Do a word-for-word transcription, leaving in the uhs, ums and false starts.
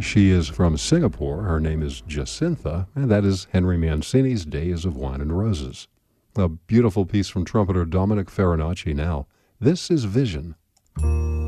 She is from Singapore. Her name is Jacinta, and that is Henry Mancini's Days of Wine and Roses. A beautiful piece from trumpeter Dominic Farinacci now. This is Vision.